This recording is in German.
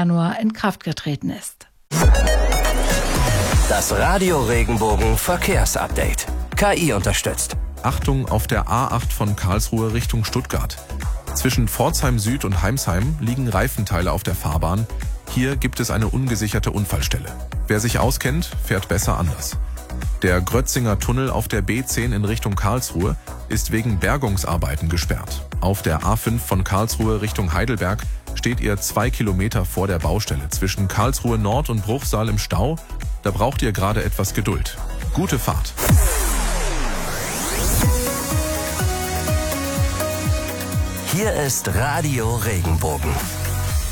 Januar in Kraft getreten ist. Das Radio Regenbogen Verkehrsupdate. KI unterstützt. Achtung auf der A8 von Karlsruhe Richtung Stuttgart. Zwischen Pforzheim Süd und Heimsheim liegen Reifenteile auf der Fahrbahn. Hier gibt es eine ungesicherte Unfallstelle. Wer sich auskennt, fährt besser anders. Der Grötzinger Tunnel auf der B10 in Richtung Karlsruhe ist wegen Bergungsarbeiten gesperrt. Auf der A5 von Karlsruhe Richtung Heidelberg steht ihr 2 Kilometer vor der Baustelle zwischen Karlsruhe Nord und Bruchsal im Stau. Da braucht ihr gerade etwas Geduld. Gute Fahrt. Hier ist Radio Regenbogen.